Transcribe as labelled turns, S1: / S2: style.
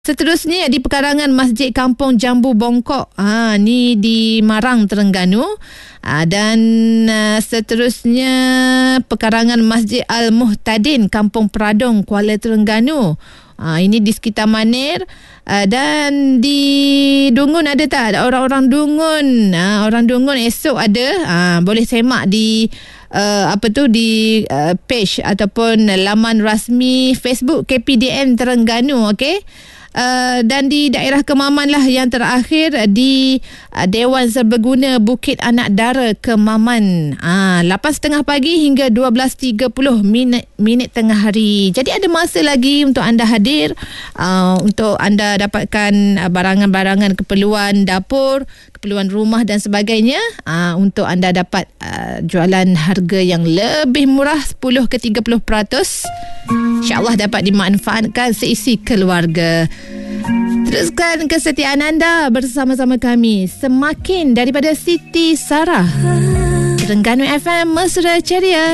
S1: Seterusnya di pekarangan Masjid Kampung Jambu Bongkok. Ni di Marang, Terengganu. Dan seterusnya pekarangan Masjid Al-Muhtadin Kampung Peradong, Kuala Terengganu. Ini di sekitar Manir. Dan di Dungun ada tak? Ada orang-orang Dungun. Orang Dungun esok ada. Boleh semak di di page ataupun laman rasmi Facebook KPDN Terengganu, okey. Dan di daerah Kemaman lah yang terakhir di Dewan Serbaguna Bukit Anak Dara Kemaman. 8.30 pagi hingga 12.30 minit tengah hari. Jadi ada masa lagi untuk anda hadir, untuk anda dapatkan barangan-barangan keperluan dapur, keperluan rumah dan sebagainya, untuk anda dapat jualan harga yang lebih murah 10 ke 30%. InsyaAllah dapat dimanfaatkan seisi keluarga. Teruskan kesetiaan anda bersama-sama kami. Semakin daripada Siti Sarah, Terengganu FM Mesra Ceria.